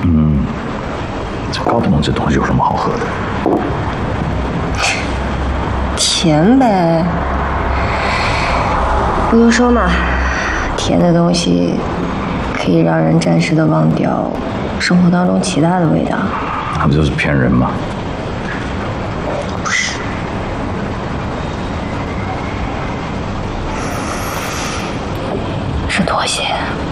这高不能这东西有什么好喝的？ 甜呗。不都说嘛，甜的东西可以让人暂时的忘掉生活当中其他的味道。 那不就是骗人吗？ 不是。是妥协。